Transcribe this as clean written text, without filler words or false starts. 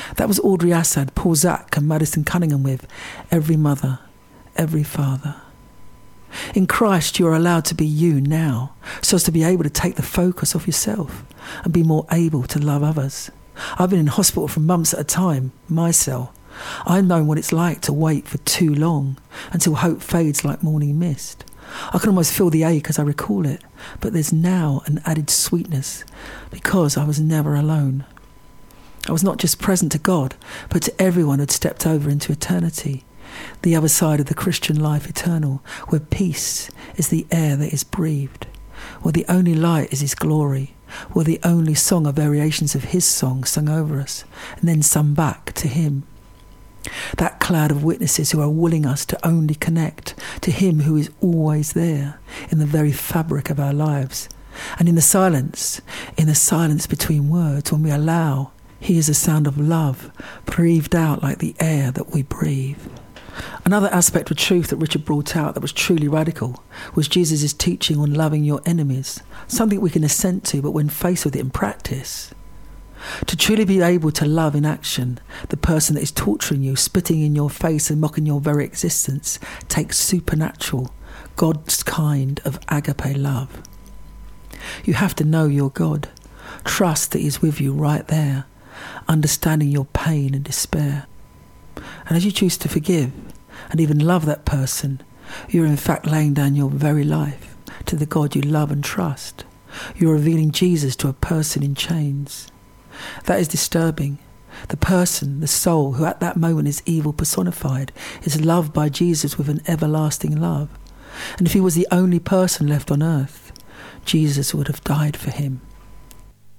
That was Audrey Assad, Paul Zak and Madison Cunningham with Every Mother, Every Father. In Christ, you are allowed to be you now, so as to be able to take the focus off yourself and be more able to love others. I've been in hospital for months at a time, my cell. I've known what it's like to wait for too long until hope fades like morning mist. I can almost feel the ache as I recall it, but there's now an added sweetness because I was never alone. I was not just present to God, but to everyone who had stepped over into eternity, the other side of the Christian life eternal, where peace is the air that is breathed, where the only light is His glory, where the only song are variations of His song sung over us and then sung back to Him. That cloud of witnesses who are willing us to only connect to Him who is always there in the very fabric of our lives. And in the silence between words, when we allow, He is a sound of love breathed out like the air that we breathe. Another aspect of truth that Richard brought out that was truly radical was Jesus' teaching on loving your enemies, something we can assent to, but when faced with it in practice, to truly be able to love in action the person that is torturing you, spitting in your face and mocking your very existence, takes supernatural, God's kind of agape love. You have to know your God, trust that He's with you right there, understanding your pain and despair. And as you choose to forgive and even love that person, you're in fact laying down your very life to the God you love and trust. You're revealing Jesus to a person in chains. That is disturbing. The person, the soul, who at that moment is evil personified, is loved by Jesus with an everlasting love. And if He was the only person left on earth, Jesus would have died for him.